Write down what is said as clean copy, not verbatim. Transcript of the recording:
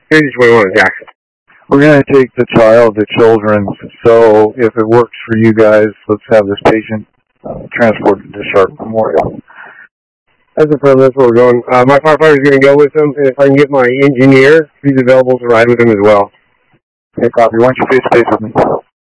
3021 Jackson. We're going to take the child to Children's, so if it works for you guys, let's have this patient transported to Sharp Memorial. That's affirmative. That's where we're going. My firefighter's going to go with him, and if I can get my engineer, if he's available to ride with him as well. Okay, copy. Why don't you face-to-face with me?